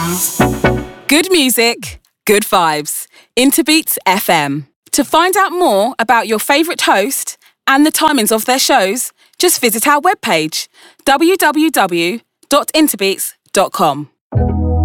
Good music, good vibes. Interbeats FM. To find out more about your favourite host and the timings of their shows, just visit our webpage, www.interbeats.com.